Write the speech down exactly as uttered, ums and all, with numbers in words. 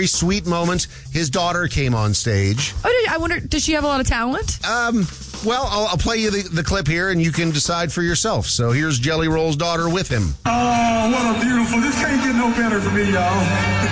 very sweet moment. His daughter came on stage. Oh, I wonder, does she have a lot of talent? Um, well, I'll, I'll play you the, the clip here, and you can decide for yourself. So here's Jelly Roll's daughter with him. Oh, what a beautiful. This can't get no better for me, y'all.